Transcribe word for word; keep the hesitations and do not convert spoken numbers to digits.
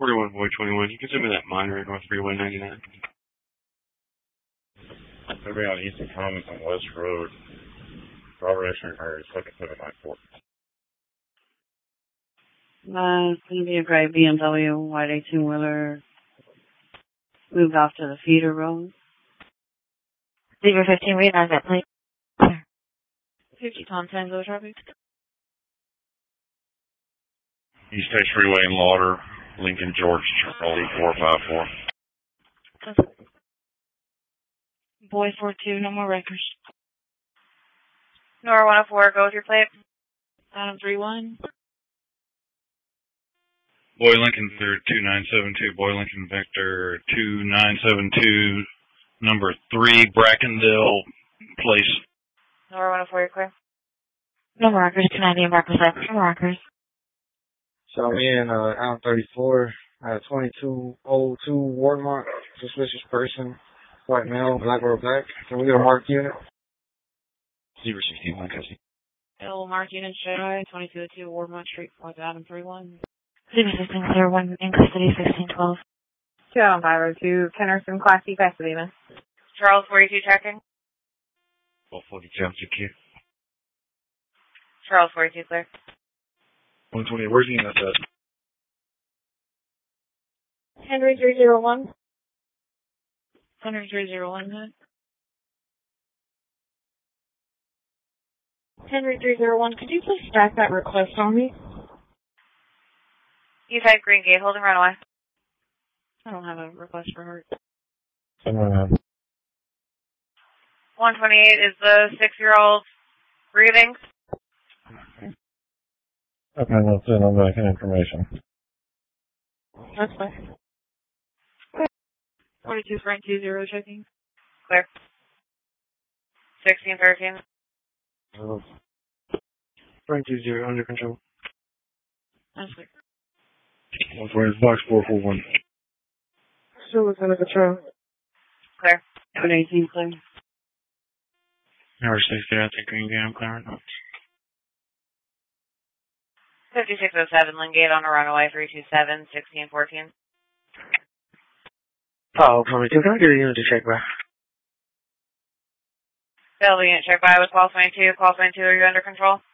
forty-one, Boy twenty-one. You can send me that minor at North Freeway ninety-nine. They'll be on Eastern Commons on West Road. Driver X-ray car is second seven nine four. Uh, it's going to be a gray B M W white eighteen-wheeler. Moved off to the feeder road. Zebra fifteen, reading that plate. fifty Tom Tango traffic. East State Freeway in Lauder, Lincoln, George, Charlie four five four. Boy four two, no more records. Nora one oh four, go with your plate. Adam three one. Boy Lincoln third two nine seven two. Boy Lincoln Vector two nine seven two. Number three, Brackendale Place. Nora one oh four, you're clear. No markers, two ninety markers left. No markers. So I'm in uh, Allen thirty-four, uh, twenty-two oh two Wardmark, suspicious person, white male, black or black. Can we get a marked unit? Zebra sixteen-one, Cassie. L mark unit, Jedi, twenty-two oh two Wardmark Street, North Adam three one. Zebra sixteen, clear one, in custody, sixteen twelve. two oh five oh two, Kennerson, Class C, Pasadena. Charles forty-two, checking. twelve forty-two, I'm secure. Charles forty-two, clear. one twenty, where's the unit at? Henry three oh one. Henry three oh one, huh? Henry three oh one, could you please stack that request on me? You type Green Gate, holding runaway. I don't have a request for her. one twenty-eight, is the six-year-old breathing? Okay, that's it. I'm making information. That's fine. forty-two Frank two zero, checking. Clear. sixteen thirteen. Oh. Frank two zero, under control. That's clear. one twenty, Box four four one. Still is under control. Clear. one eighteen, clear. Number six, get out there, Green Gate, I'm clearing. fifty-six oh seven, Lingate on a runaway, three two seven, sixteen fourteen. Oh, twenty-two, can I get a unit to check by? Bill, the unit check by with call twenty-two. Call twenty-two, are you under control?